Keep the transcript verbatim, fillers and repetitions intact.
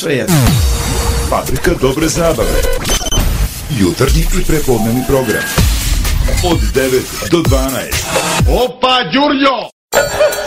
sve jedno. Fabrika dobre zabave. Jutarnji i prepodnevni program. Od devet do dvanaest. Opa, Đurđo!